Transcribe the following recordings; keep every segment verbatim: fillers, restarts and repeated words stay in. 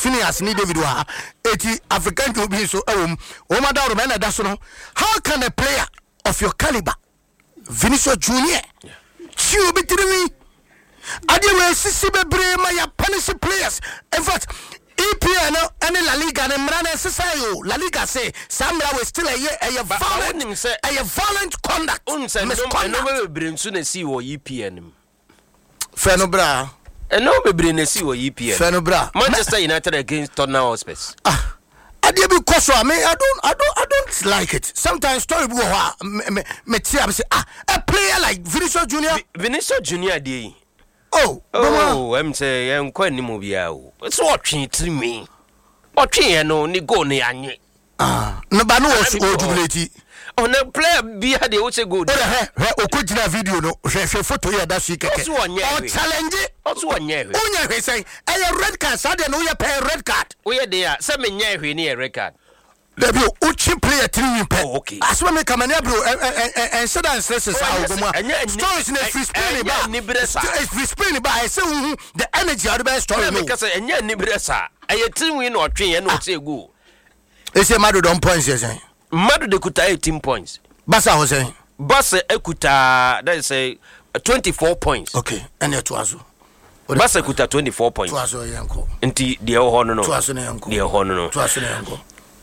Phineas ni David wa eighty African to be so um o ma da ro na da so no how can a player of your caliber Vinicius Junior chiu bitiri ade we sisi bebre ma ya punish players in fact E P L and La Liga and Mrana Sayo La Liga say Samra was still a year a violent a violent conduct no bring soon see or E P L Fenobra and no bring see or E P L Fenobra Manchester United against Tottenham Hotspur. Ah I did because I mean I don't I don't I don't like it. Sometimes story go me me say ah a player like Vinicius Junior Vinicius Junior dey Oh, oh, I'm say I'm quite nimobia. It's watching to me. Watching no ni go ni anye. Ah, no ba no was go jubilate. On a player be had the also go. Eh, eh, o ko jina video no, hwe photo here that she keke. O challenge. Also anye. Unya hwe say, eh red card, so dey no you pay red card. We there, say me nye hwe ni red card. There be uchi player three pay. Okay. As we make am bro, and so that stresses how go mo. Stories in free spin ba. It's free spin ba. I say the energy are the best story. Because enya ni bresa. Aye three win or three and no say go. They say Madu don points yes. Madu de kuta eighteen points. Basa was saying. Basa ekuta that is say twenty-four points. Okay. And it was. Basa kuta twenty-four points. Twaso yanko. Nti de ho no no. Twaso na yanko. De ho no no. Twaso na yanko.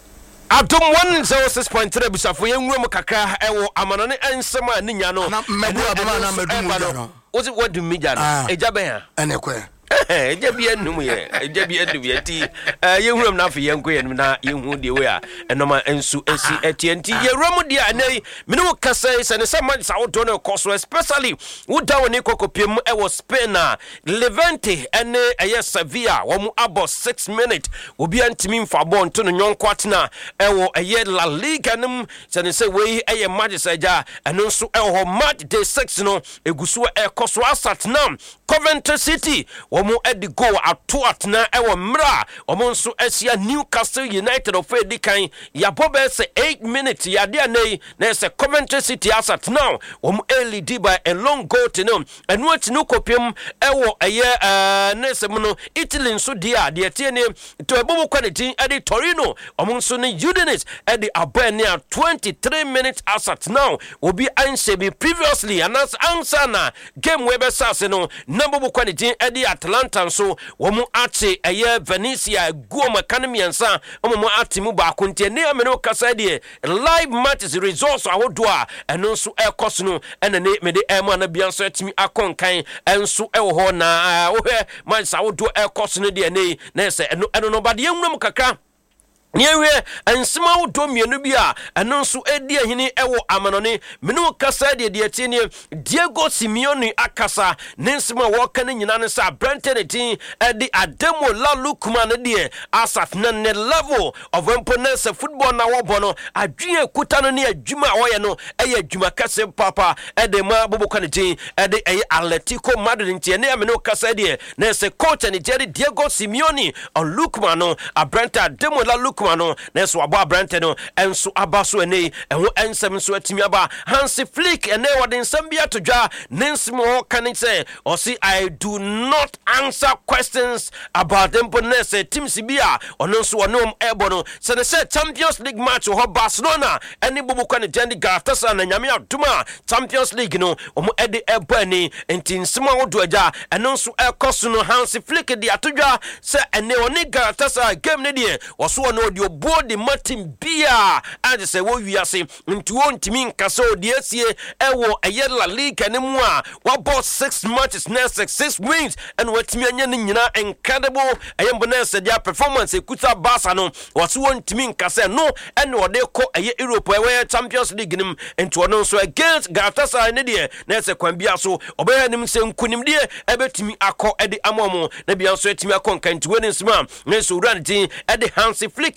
Atom one oh six point three busafo yenwum kakra ewo amanone ensema ni nya no. Na mebu abama na medu mu no. Wo se wadu mija no. Eja ben ha. Ene kwe. Eja bi enum ye. Eja bi enum ye ti. Eh yenwum na afi yenko ye na yenhu de we a enoma ensu esi etienti ye romu dia anei mene wo kasa se ne sama sa wo do no koso especially wo da woni kokopiem ewo Spain na Levante ene eye Sevilla wo mu abo six minutes obi antimi mfa bon to no nyonko atena ewo eye La Liga nim se ne se we eye match saja eno nso ewo match day six no eguso e koso asat nam Coventry City wo mu edi go ato atena ewo mra wo mu nso asia Newcastle United of Edikan ya bobe se eight minutes ya dia nei na se Coventry City asat now wo mu early di by a long goal to no enu atinu kopiem ewo eye eh na se mu no Italy nso dia de tie ne to ebobo kwanitin edi Torino wo mu nso ne Udinese edi abania twenty-three minutes asat now obi anse bi previously anas ansa na game we be sase no number kwanitin edi Atlanta nso wo mu ache eye Venezia go academy ansa wo mu atimu ba kontie ne amene kasa de live matches results ahodo a eno nso ekos no ene ne me de ema na bia nso atimi akonkan enso ewo ho na wo hwe matches ahodo ekos no de ne na se eno eno no ba de enwum kakra Nyewe ensima wo do mienu bi a eno nso edi ahini ewo amanone menu kasa de de atini Diego Simeone akasa nensima wo kan nyina ne sa Brentford tin edi Ademo La Lukman de asat na ne level of imponence football na wo bono adwen kuta no ne adwuma wo ye no eye adwuma kase papa ede ma bobo tin ede eye Atletico Madrid tin ne menu kasa de na se coach ne Diego Simeone on Lukman no a Brentford Ademo La Lukman no neso abo Brentford no enso abaso ene enho ensem so atimi aba Hansi Flick ene wode nsem bia todwa nensimo kan say or see I do not answer questions about them bonus teams bia ono so onom ebo no se ne say Champions League match ho Barcelona ene bobo kan Jendi Galatasaray na nyame aduma Champions League no omo ede ebo ani enti nsimo wodo agya eno so ekoso no Hansi Flick di atodwa se ene oni Galatasaray game ne die wo so no di obodi matim bia ade se wo wiase nti won timi nkasa odiesie ewo eye La Liga ne mu a wa bought six matches next six, six wins and watimi anya ne nyina incredible eye bonus dia performance ekuta Barca no wo so won timi nkasa no ene ode ko eye Europe eye Champions League nim nti wono so against Galatasaray ne die na se kwan bia so obeya nim se nkunim die ebetimi akọ ede amomo na bia so etimi akọ nkanti woni nsima na so ran tin ede Hansi Flick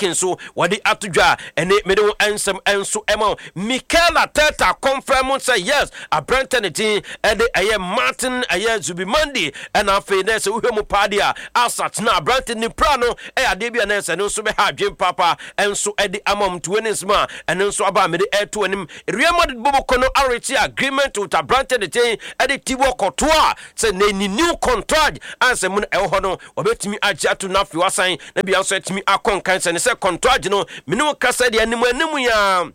ranking so wadi atudwa ene mede wo ansem enso ema Mikel Arteta confirm say yes Brentford team ede aye Martin aye Zubimandi and afi na se uhemu padia asat na Brentford ni prano e ade bia na se no so be ha dwen papa enso ede amam tuwenisma ene nso aba mede eto anim Real Madrid bobo kono arrange agreement with Brentford team ede Thibaut Courtois say na ni new contract anse mun e ho no obetimi agi ato na afi wasan na bia so etimi akon kan se ne se contract no menu kasa de anim anim ya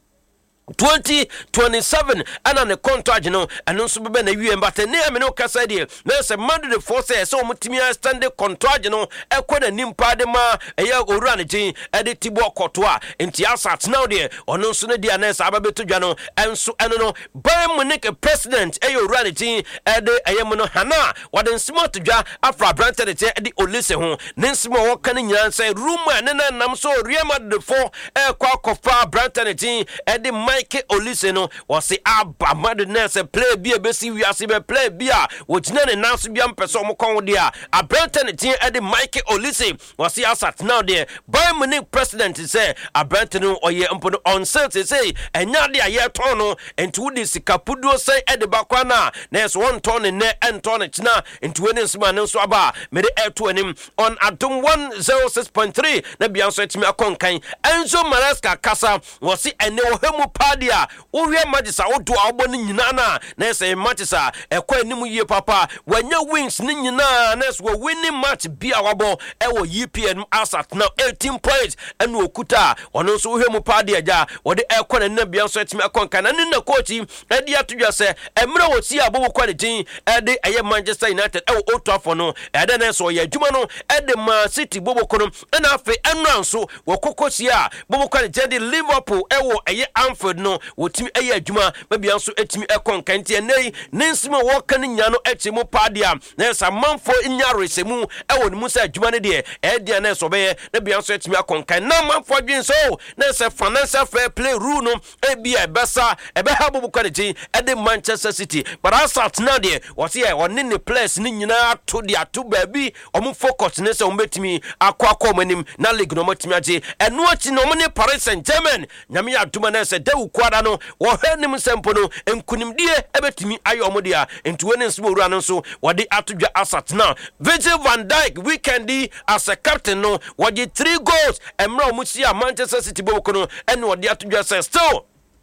twenty twenty-seven ana ne contract no eno nso bebe na wie mbate ne ame no kasa de na se madu de force so mutimi stand contract no ekọ na nimpa de ma eya owura ne gin e de Thibaut Courtois enti asat now de ono nso ne dia na sa ababeto dwa no enso eno no Bayern Munich president eya owura ne gin e de eya mu no hana wade smart dwa afra Brentford de e de Olise ho ne nsimo wo kan nyina say rumor ne na nam so Real Madrid for e kwa kofa Brentford gin e de Michael Olise no was say aba madness play bi e besi wi ase be play bi a wo gina ne nanso bi ampeso mo kon de a Brentford team e de Michael Olise was say asat now there Bayern Munich president say Brentford no oye mpo no on sale say enya de aye ton no enti wo de sikapudo say e de bakwa na na so one ton ne enton china enti we ne nsima ne so aba me de eto anim on Adom one oh six point three na bia so etimi akonkan Enzo Maresca kasa was say ene wo hemu padia uwe magisa odo agbo ni nyina na na say matisa ekwa anim yie papa wanya wins ni nyina na so winning match bia wabo e wo E P L asat now eighteen points enu okuta ono nso uwe mu padia ja wode ekwa na na bia so etimi akonkan na ni na coach e de atodwa se emre wo si abobo kwa de tin e de eye Manchester United e wo Old Trafford no e de na so ye adwuma no e de Man City bobo kono e na afi enu anso wo kokosi a bobo kwa de Liverpool e wo eye Anfield no wotimi eye adwuma mabia nso etimi ekon kanti enei nensimo wo kan nya no echimo padia na sa manfo nya resemu e woni musa adwuma ne de e de na so be na bia nso etimi akon kan na manfo adwen so na sa financial fair play rule no e bia besa e be ha bobu kwality e de Manchester City but asat na de wo se e woni ne place ni nyina to de ato baabi omo focus ne se omo betimi akwa akọ manim na league no matimi age eno achi no mo ne Paris Saint-Germain nyame aduma na se dewu kwada no wo hanim sempo no enkunimdie ebetimi ayo dia entuwe ne nso wura no so wode atodwa asat now Virgil van Dijk weekendi as a captain no wode three goals emra omusia Manchester City boko no ene wode atodwa say still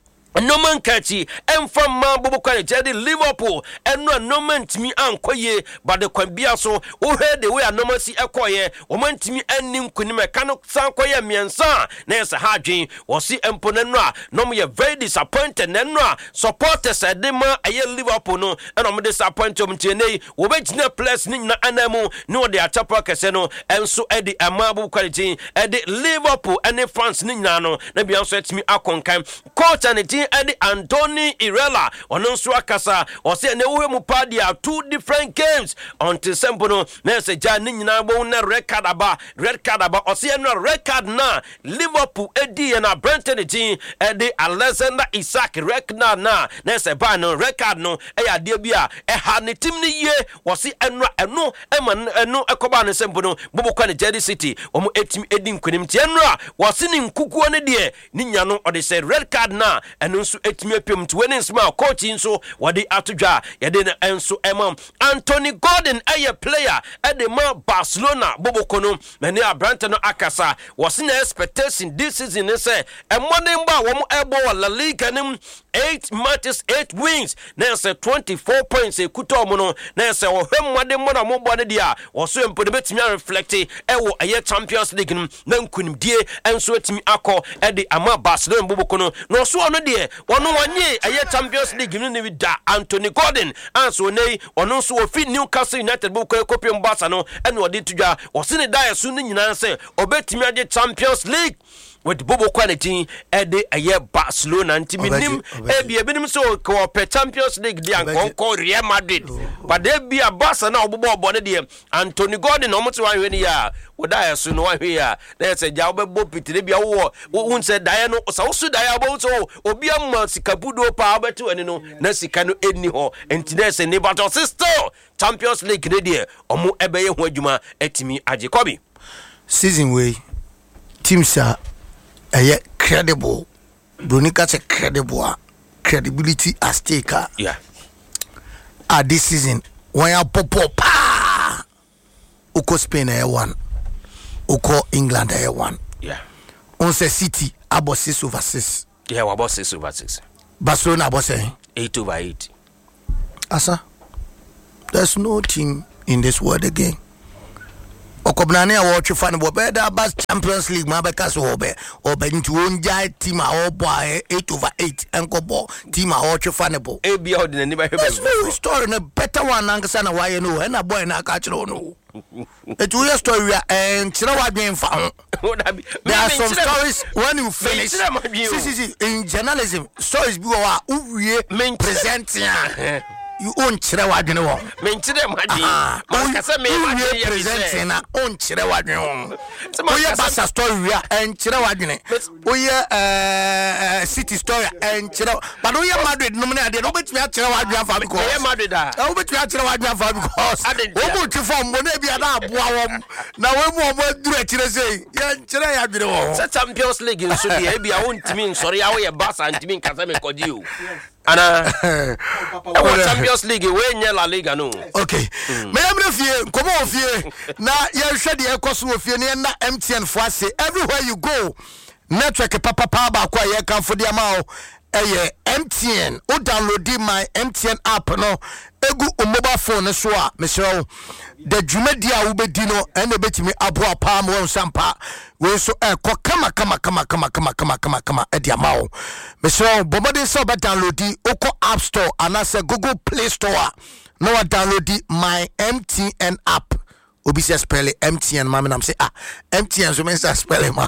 no man catchy and from man bobo kwality de Liverpool and no no man timi ankoye but the kwambia so wo head the way no si ekoye wo man timi anim kunime kanu sankoye miensa na esa hadwen wo si empone no a no me very disappointed na no a supporters de ma aye Liverpool no and no disappoint um tienei wo be gina plus ni na anamu no de atapa kese no enso e de ama bobo kwality e de Liverpool and France ni na no na bia so etimi akonkan coach and the Eddie Anthony Irela ononso akasa o se ne wo mu padia two different games until sempono na se ja ni nyina bo na record aba red card aba o se no record na Liverpool edi na Brentford team Eddie Alexander Isak record na na se ba no record no e ya de bia e ha ne team ni ye wo se eno eno e man eno ekoba ne sempono bobo kwa ne Jedi City o mu etim edi nkwenim tie no a wo se ni nkukuo ne de ni nya no o de se red card na eno nso etimi apem to wene nsma coach nso wode atodwa yede na enso emam Anthony Gordon aye player e de ma Barcelona boboko no mane abrante no akasa was na expectation this season ne say emodem ba wo mo ebo La Liga nim eight matches eight wins na say twenty-four points e kuto mo no na say wo hwemode mo na mo bo ne dia wo so empo de betimi reflect e wo aye Champions League nim na nkunimdie enso etimi akọ e de ama Barcelona boboko no no so no de wono wanye aye Champions League ni ni da Anthony Gordon anso nei wono so ofi Newcastle United bo ko kopim Barca no ene wode tudwa wosene da yesu ni nyina se obetimi age Champions League with bobo quality ede aye Barcelona ntiminim ebi ebinim so ko pe Champions League dia nkonko Real Madrid but they be a Barca na obobo obone de Anthony Gordon no mto wan hwe ya woda yesu no wan hwe ya na se ja obebo pitire bia wo won se dae no so so dae abo so obi am sikabudo pa abetu ani no na sika no eni ho entine se ne but sister Champions League de de omo ebeye ho adwuma etimi age kobi season way teams are ɛyɛ credible Bronica say credible credibility at stake yeah ah this season when you pop up pa uko Spain air one uko England air one yeah on say City about six over six yeah what about six over six Barcelona about say eight over eight asa there's no team in this world again okobnane a watch fan bo be da bas Champions League ma be kaso obe obe nti wonja team a obo eight over eight enkobo team a watch fan bo e bia odi na ni ba hebe story na better one ankasa na why no e na boy na ka kire no etu your story and kire wadwen fa ho there are some stories when you finish see see see in journalism stories bi wa uwie present ya you own kire wadwen wo men kire madin ma ka se me madin ya present na own kire wadwen wo o ye basa story ya and kire wadwen o ye eh city story and kire but o ye Madrid no me ade no betimi a kire wadwen fa because ye Madrid da o betimi a kire wadwen fa because o mo ti form mo na bia na aboa wo na we mo mo duru kire sei ye kire ya dwene wo Champions League nso bia bia won timi nsori ya wo ye Barca ntimi nkasa me koji o ana e Champions League we nye La Liga no okay me am refie komo ofie na ye hwe de ekoso ofie ne na M T N fo ase everywhere you go network papa pa ba kwa ye kan fo de ama o eye M T N o download my M T N app no egu o mobile phone so a me sure the dwumadi a wo bedi no ene betimi aboa pa mo nsampa we so e ko kama kama kama kama kama kama kama kama e dia mawo me sure bomode so be download oko App Store and say Google Play Store no download my M T N app obi say spell M T N mama nam say ah M T N so me say spell ma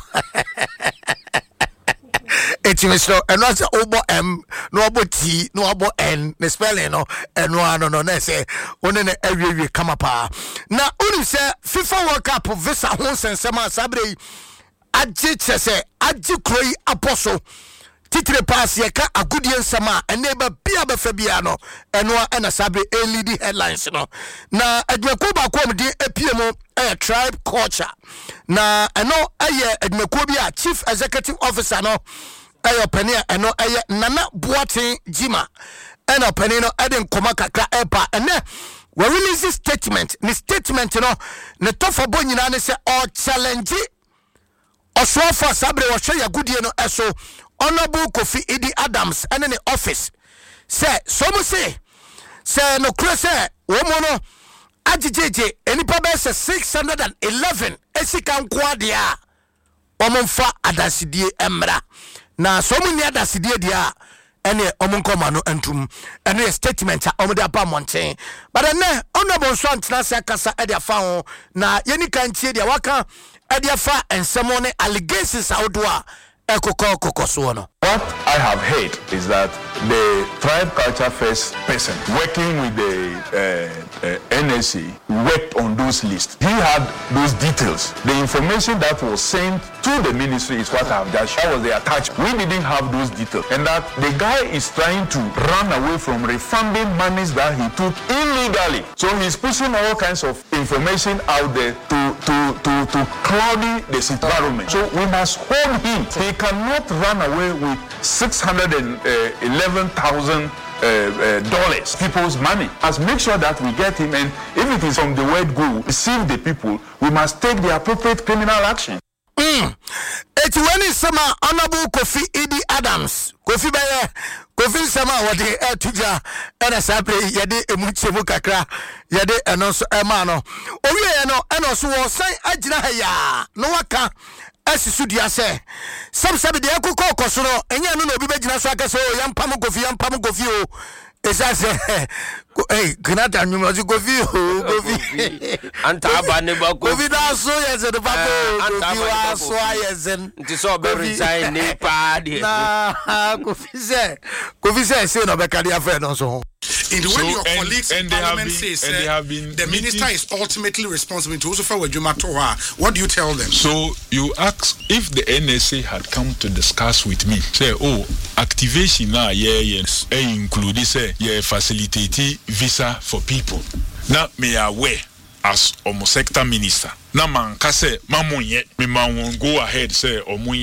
it's Mister and not obo M no obo T no obo N the spelling no and no no no na say one na every come up na uni say FIFA World Cup visa ho sensema sabre agi chese agi kroi apostle titre pass ye ka agudie nsema ene ba bia ba fa bia no eno na sabre a lead headlines no na adwako ba ko mde apie mo eh tribe culture na eno aye adwako bi a chief executive officer no ayo pani eno aye Nana Boateng Jima eno pani no eden koma kakra epa ene we release statement ni statement no ne tofa bo nyina ne se o challenge osofo sabre wo hwe yagudie no eso Honorable Kofi Idi Adams and in the office say some say say no crazy woman no ajijeje enipa be say six hundred eleven esikan kwadia omomfa adasidie emra na some ni adasidie dia ene omonkoma no antum ene statement a omde apa monten but then honorable so antna say kasa e dia fa ho na yeni kan tie dia waka e dia fa ensemo ne allegations outdoor. What I have heard is that the Tribe Culture First person working with the uh, uh, N S A worked on those lists. He had those details. The information that was sent to the ministry is what I have just shown. That was the attachment. We didn't have those details. And that the guy is trying to run away from refunding monies that he took illegally. So he's pushing all kinds of information out there to, to, to, to cloudy the environment. So we must hold him. He cannot run away with six hundred eleven thousand uh, uh, dollars, people's money. As make sure that we get him, and if it is from the word go, deceive the people, we must take the appropriate criminal action. Mm. It's when it's some Honorable Kofi Idi Adams. Kofi Baye, Kofi Sama, what the air tuja, and a sabre, yade, a muchebu kakra, yade, and also a mano. Oh, yeah, no, and also say, Ajna, no waka. Esisudia say some sabi de akoko kosono enya no obi begina so akase o yam pam gofi yam pam gofi o esa say eh gnata nyuma ji gofi o gofi anta aba ne ba gofi da so yeze de papa gofi wa so yezen nti so be resign ne pa de na gofi say gofi say say no be kadi afa no so. In the so, way your and, colleagues and in they parliament have been, says and uh, they have been the meeting. minister is ultimately responsible to also with Juma Toha. What do you tell them? So you ask if the N S A had come to discuss with me, say, oh, activation now, yeah, yes, I include say, yeah, facilitate visa for people. Now, me aware as Omo sector minister. Now, man, kase, mamun yet, me man won't go ahead, say, Omunya,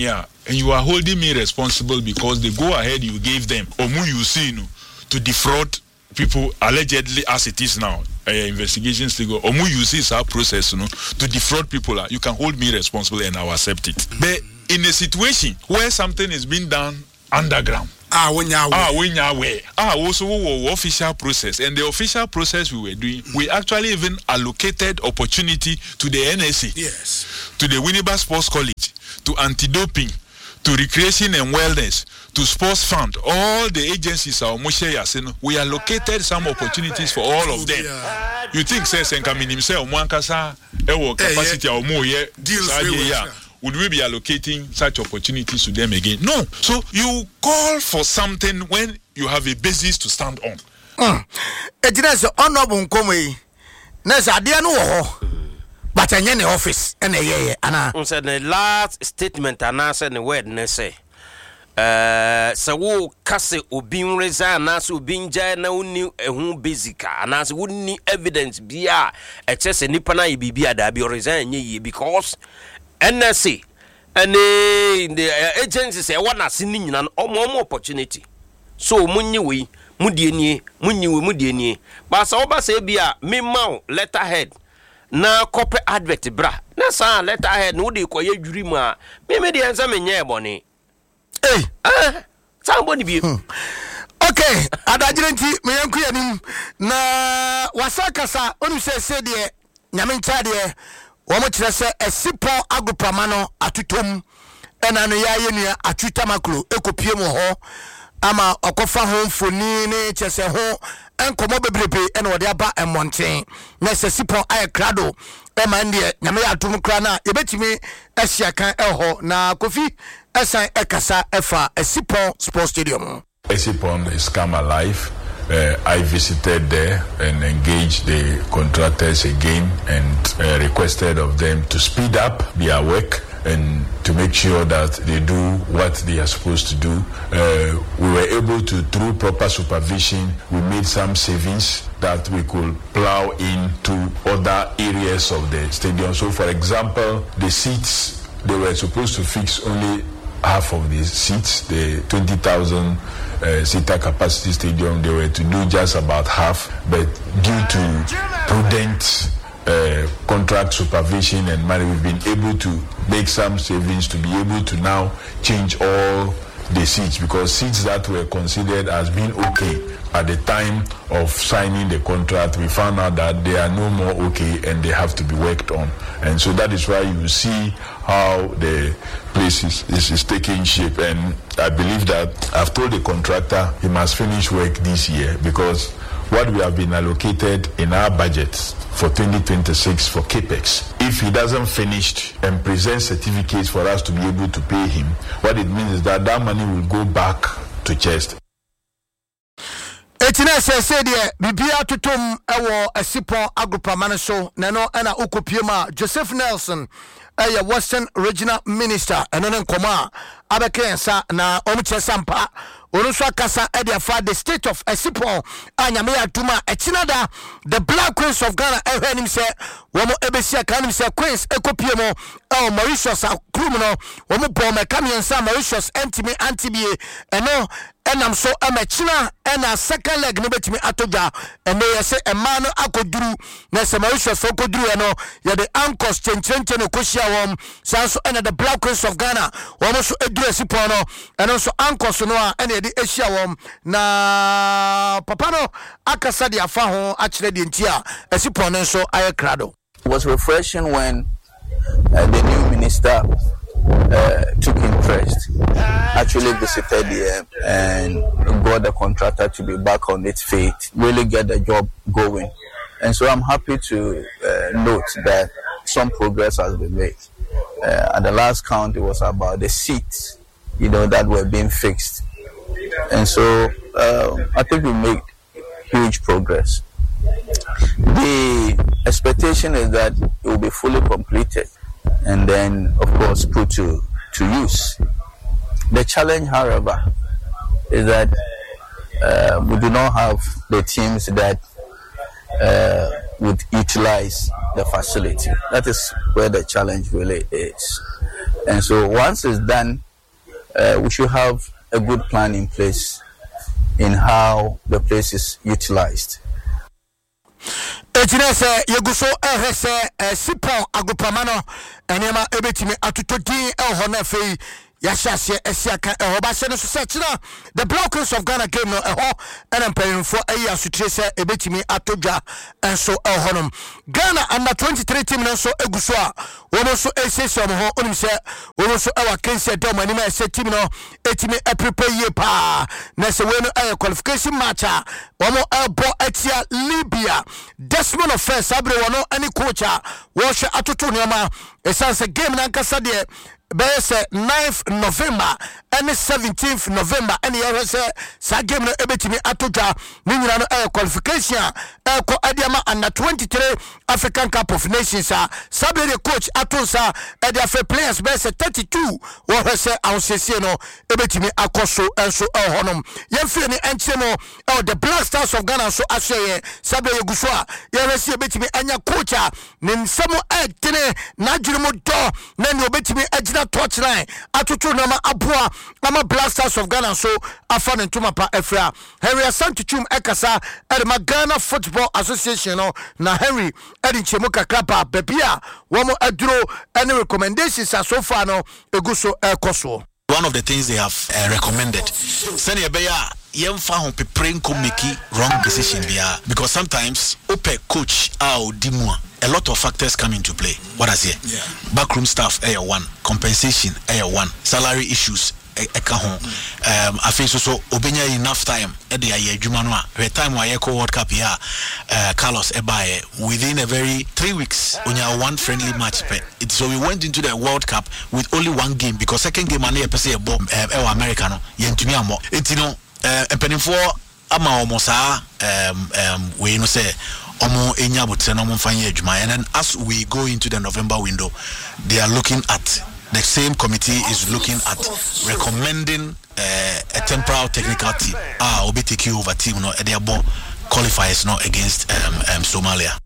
and you are holding me responsible because the go ahead you gave them, Omu you see, no, to defraud people allegedly as it is now. Uh, investigations to go. Omu you see is our process, no, to defraud people. Uh, you can hold me responsible and I will accept it. But in a situation where something is being done underground. Ah, when you ah, when you aware. Ah, also we official process, and the official process we were doing, we actually even allocated opportunity to the N S A, yes, to the Winneba Sports College, to anti-doping, to recreation and wellness, to sports fund. All the agencies are we allocated some opportunities for all of them. Yeah. You think says and come in himself one kasa ewo capacity or more yeah deals. Would we be allocating such opportunities to them again? No. So you call for something when you have a basis to stand on. It is honorable Nkomwe. Nesa adia no ho. But I in the office and yeah ana. On said the last statement and answer the word ne say. Uh so wo kase obi resign na so obi nja na uni ehun basic ana so uni evidence bia e chese nipa na ye bibia da bi resign nye because N S A and the uh, agencies say one as ni nyina omo opportunity so munyi we mudie nie munyi we mudie nie ba sa oba say bia me ma letterhead na copy advert bra na sa letterhead no de koye dwuri mu a me me de enza me nye bone eh ah somebody be okay adagire nti me yanku yanim na wasakasa onu se se de nyame nta de womo kire se esipo agopama no atutom ena no ya yenua atutamaklo ekopie mo ho ama okofa ho mfoni ne chese ho enkomo bebrebe ena wode aba emonten na se sipo aye krado e ma ndie nyame ya atum kra na yebetimi ahia kan eho na kofi esan ekasa efa esipo sports stadium. Esipon is come alive. Uh, I visited there and engaged the contractors again and uh, requested of them to speed up their work and to make sure that they do what they are supposed to do. Uh, we were able to, through proper supervision, we made some savings that we could plow into other areas of the stadium. So, for example, the seats, they were supposed to fix only half of the seats, the twenty thousand uh, seater capacity stadium, they were to do just about half, but due to prudent uh, contract supervision and money, we've been able to make some savings to be able to now change all the seats, because seats that were considered as being okay at the time of signing the contract, we found out that they are no more okay and they have to be worked on. And so that is why you see how the place is, is, is taking shape. And I believe that I've told the contractor he must finish work this year, because what we have been allocated in our budget for twenty twenty-six for Capex, if he doesn't finish and present certificates for us to be able to pay him, what it means is that that money will go back to chest. Etina se se de bibia tutum ewo esipo agropama so nano ana ukopiema Joseph Nelson aya Western Regional Minister eno ne nkoma abekensa na omche sampa onuswa kasa ediafa the state of esipo anyame atuma etinada the Black Queens of Ghana ehwenim se womo ebesia kanim se Queens ekopiemo el Mauritius akrum no womo bo mekamiensa Mauritius entimi antibie eno enam so amachina ena second leg no betimi atoja eno yese emano akoduru na se Mauritius akoduru eno ye the anchors chenchenche no koshia wom sanso ena the Black Queens of Ghana womo so eduru esipo no eno so anchors no a ena de ehia wom na papa no akasa de afa ho akire de ntia esipo no so aye krado. It was refreshing when uh, the new minister uh, took interest, actually visited here and got the contractor to be back on its feet, really get the job going. And so I'm happy to uh, note that some progress has been made. Uh, at the last count, it was about the seats, you know, that were being fixed. And so uh, I think we made huge progress. The expectation is that it will be fully completed and then, of course, put to, to use. The challenge, however, is that uh, we do not have the teams that uh, would utilize the facility. That is where the challenge really is. And so once it's done, uh, we should have a good plan in place in how the place is utilized. Ejina se yeguso ehese sipon agopamano enema ebetimi atutodin ehho na fei yashase esiaka ehho ba se no se chira the Blacks of Ghana game no ehho enempelin for ayi asutre se ebetimi atodwa enso ehho nom Ghana under twenty-three team no so eguso a wono so esese mo ho onim se wono so ewa kense dem anima ese team no etimi e prepare ye pa na se we no ayi qualification match a wono ebo atia Libya Desmond of first abre wono any coach a wo hwe atoto neoma esanse game na nkasa de be say ninth November and seventeenth November and here say sa game no ebetimi atodwa ni nyina no air qualification e ko adiama under twenty-three African Cup of Nations a sabe the coach atonsa e the fair players be say thirty-two wo say awsese no ebetimi akoso enso e honom yemfie ni enche no e the Black Stars of Ghana so ahye sabe yeguso a ye say ebetimi anya coach a ne nsemo e tene na dwurumo do na ne obetimi agina touchline atoto na ma aboa ama Black Stars of Ghana so afa ne ntoma pa efra Henry Asantuchum ekasa e ma Ghana Football Association no na Henry edi chemu kakra pa bebia wo mo aduro any recommendations so far no eguso ekoso. One of the things they have uh, recommended send your beya yemfa ho pepren ko make wrong decision bia because sometimes ope coach a dimua a lot of factors come into play. What I say? Yeah. Backroom staff A one, compensation A one, salary issues eka ho. Um I think so so obenya enough time e dey aye adwuma no a we time wa yeko World Cup here uh, Carlos Ebaye within a very three weeks onya one friendly match pe. It, so we went into the World Cup with only one game because second game na e pese e bomb e America no yentumi amo. Enti no eh penifo ama omo saa um um we no say omo enya botre no omo fanye adwuma. And then as we go into the November window they are looking at the same committee is looking at recommending uh, a temporal technical team ah obi take over team no e dey abo qualifiers no against um, um Somalia.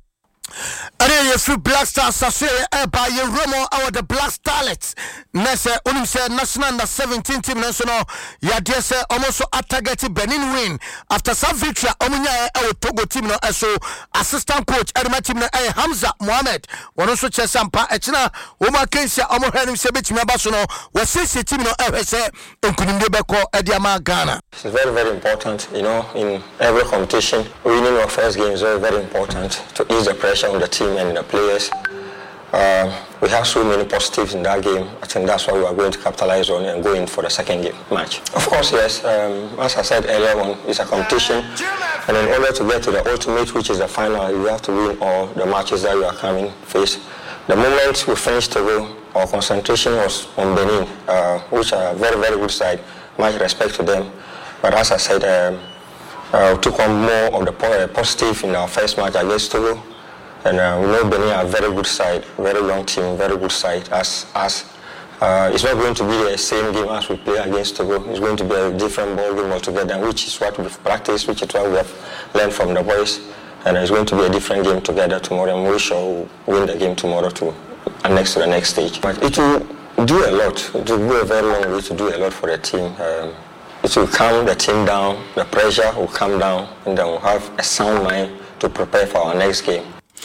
Are you free Black Stars say e ba ye Romo our the Black Starlets nese onim say national under seventeen team national ya dey say almost target Benin win after some victory omunya e Togo team no so assistant coach Edema team no e Hamza Mohammed wono so chesampa e kina wo ma kensia omo hwanim se betimi aba so no we sisi team no e say enkunimde beko e dia ma Ghana. It's very very important, you know, in every competition winning your first game is very very important to ease the pressure on the team and the players. Uh, we have so many positives in that game. I think that's what we are going to capitalize on and go in for the second game match. Of course, yes, um, as I said earlier on, it's a competition. And in order to get to the ultimate, which is the final, you have to win all the matches that you are coming face. The moment we finished the game, our concentration was on Benin, uh, which are a very, very good side. Much respect to them. But as I said, um, uh, we took on more of the positive in our first match against Togo. And uh, we know Benin are a very good side, very long team, very good side. As as uh, it's not going to be the same game as we play against Togo. It's going to be a different ball game altogether, which is what we've practiced, which is what we have learned from the boys. And it's going to be a different game together tomorrow, and we shall win the game tomorrow too, and next to the next stage. But it will do a lot. It will go a very long way to do a lot for the team. Um, it will calm the team down. The pressure will come down, and then we'll have a sound mind to prepare for our next game.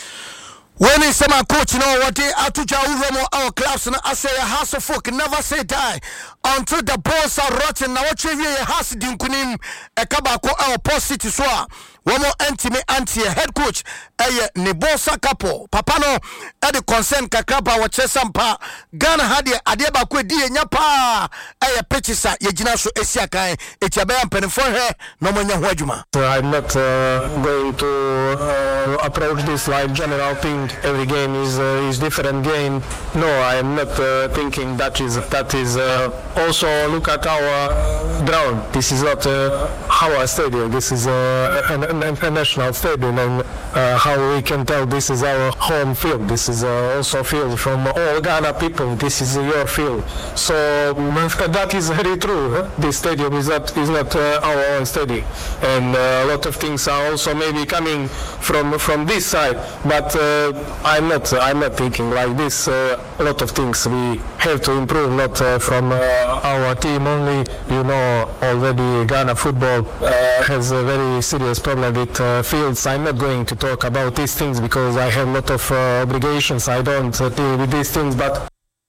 When is my coach, you know what they are to Romo our clubs and I say a house of folk never say die until the balls are rotten. Now what you has dinkunim a kabako our post city soa. One more anti me anti head coach a Nebosa Capo Papano at the concern Kakapa or Chesampa Ghana had the Adeba Kwedi and Yapa a Petisa Yajinaso Esiakai Etiabean Penifore no Mania Wajuma. I'm not uh, going to uh, approach this like general thing. Every game is uh, is different game. No, I am not uh, thinking that is that is uh, also look at our ground. This is not uh, our stadium. This is uh, an a national stadium, and uh, how we can tell this is our home field. This is uh, also field from all Ghana people. This is your field. So that is very true. Huh? This stadium is not is not uh, our own stadium, and uh, a lot of things are also maybe coming from from this side. But uh, I'm not I'm not thinking like this. Uh, a lot of things we have to improve, not uh, from uh, our team only. You know, already Ghana football uh, has a very serious problem with uh, fields. I'm not going to talk about these things because I have a lot of uh, obligations. I don't uh, deal with these things, but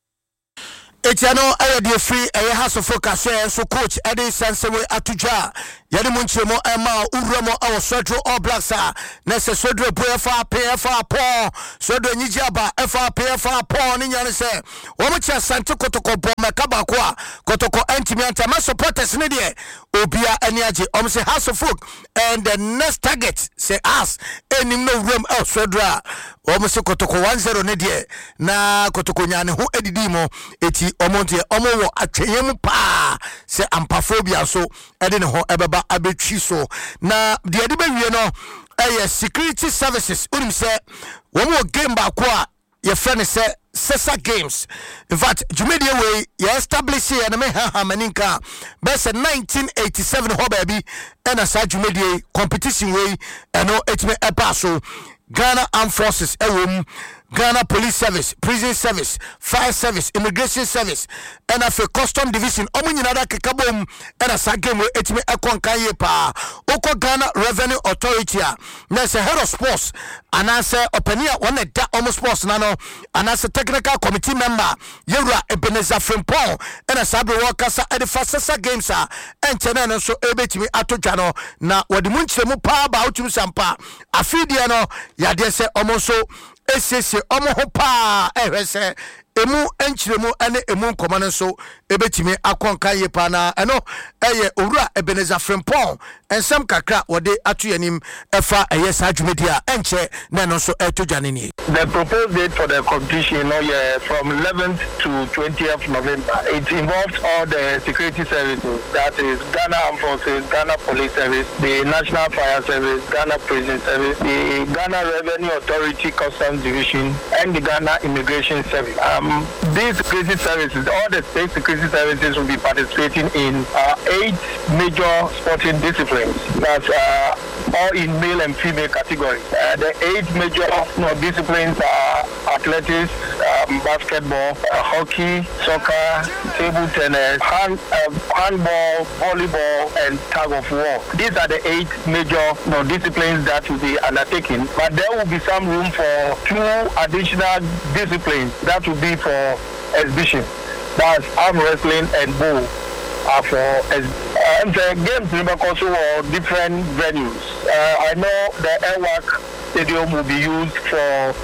Etiano ayɛ free ɛyɛ House of Focus so coach Eddie Sansewe Atuja yɛde mu nkyerɛmu ɛma owura mu awɔ Sodro All Blacks a na sɛ Sodro po ɛfa P F A pɔ Sodro nyigye aba ɛfa P F A pɔ ne nyane sɛ wɔn kyɛ Sante Kotoko bɔ mɛka baako a Kotoko antimi antama supporters ne deɛ obia ani agye ɔm sɛ House of Folk and the next target say us enim no owura mu ɛwɔ Sodro a wɔn sɛ Kotoko one zero ne deɛ na Kotoko nyane ho edidi mo eti omonte omo wo atweyem pa se ampaphobia so ede ne ho ebeba abetwi so na de ade ba wie no eye security services unim se wo mo game ba ko a ye fe ne se Sesa Games. In fact, Jumedie way ye establish here na me ha maninka best nineteen eighty-seven ho baby and as Jumedie competition way eno etime epa so Ghana Armed Forces ewom Ghana Police Service, Prison Service, Fire Service, Immigration Service, and a Custom Division. Omu nyina da kekabom and a sagame we etime ekon kaye pa. Oko Ghana Revenue Authority a na se head of sports and as openia one da omo sports nano and as a technical committee member Yura Ebenezer Frimpong and a sabre workers at the Sesa Games a and channel so ebetimi atoja no na wodi munchemu pa ba utum sampa afidi no ya de se omo so esese omo ho pa ehwese emu enchiremu ene emu nkomane so ebetimi akonka ye pa na eno eye owura Ebenezer Frimpong ensem kakra wode atu yanim efa eye sa dwumedi a enche na no so etodwane ni. The proposed date for the competition, you know, yeah, from eleventh to twentieth of November. It involves all the security services, that is Ghana Armed Forces, Ghana Police Service, the National Fire Service, Ghana Prison Service, the Ghana Revenue Authority Customs Division, and the Ghana Immigration Service. Um, these security services, all the state security services will be participating in uh, eight major sporting disciplines. That's uh, all in male and female categories. Uh, the eight major you know, disciplines are athletics, um, basketball, uh, hockey, soccer, table tennis, hand, uh, handball, volleyball, and tug of war. These are the eight major you know, disciplines that will be undertaken. But there will be some room for two additional disciplines that will be for exhibition. That's arm wrestling and bow. Uh, for uh, and the games in also are different venues. Uh, I know the Airwalk Stadium will be used for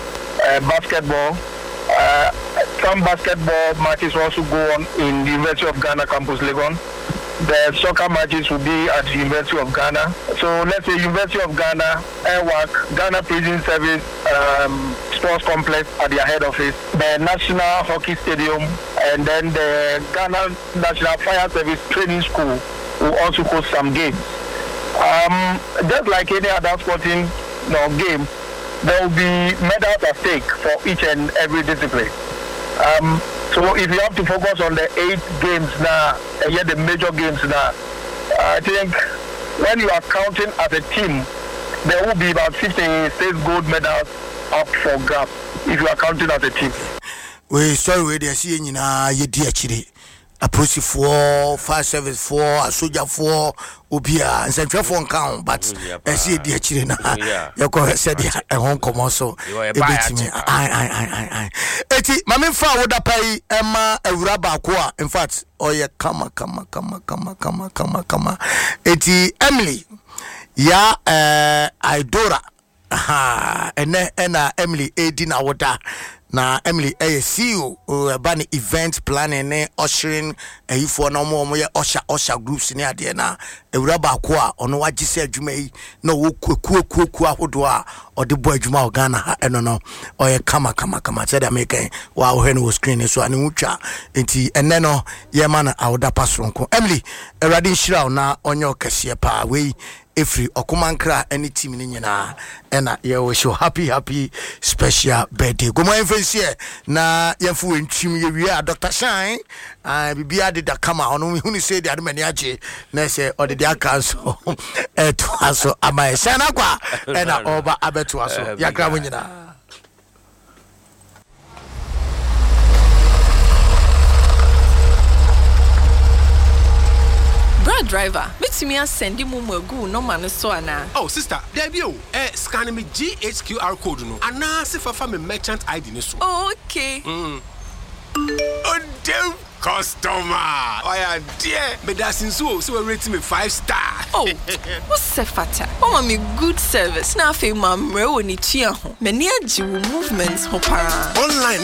uh, basketball. Uh, some basketball matches also go on in the University of Ghana campus Legon. The soccer matches will be at the University of Ghana. So let's say University of Ghana, Airwalk, Ghana Prison Service, um, Sports Complex at their head office, the National Hockey Stadium, and then the Ghana National Fire Service Training School will also host some games. Um, just like any other sporting you know, game, there will be medals at stake for each and every discipline. Um, So if you have to focus on the eight games now, and yet the major games now, I think when you are counting as a team, there will be about fifty state gold medals up for grabs if you are counting as a team. We sorry we dey see you na ye di achire. Approach for fire service for a soldier for obia and central for count but I see the achire na you go said e hon come so e betimi ai ai ai ai eti mame fa woda pai ema awura ba ko a in fact oye kama kama kama kama kama kama kama eti Emily ya eh Idora aha ene ena Emily edina woda na Emily eh C E O bani event planning ne ushering eh for no mo mo ye usher usher groups ne ade na ewura ba ko a ono wagye se adwuma yi na wo kuku kuku ahodo a ode bo adwuma o Ghana ha eno no oye kama kama kama said American wa wo he no screen so ani wutwa enti enne no ye ma na awoda pasronko Emily erade nhira na onye okese pa we every okumankra any team ni nyina ena ye wish you happy happy special birthday go mo enfense na yemfu entwim ye wi Doctor Shine ah bibia de da kama ono hu ni say de ade mani age na say ode de aka so eto aso amai sana kwa ena oba abeto aso yakra mo nyina driver. Meet me and send you more go no man so ana. Oh sister, there be oh. Eh, scan me G H Q R code no. Ana se fa fa me merchant I D ni so. Oh, okay. Mm. Oh damn customer. Oh yeah, dear. Me da since so rate me five star. Oh, what's the fata? Oh, me good service. Now, I feel my mre woni tia ho. Me ni aji movements ho para. Online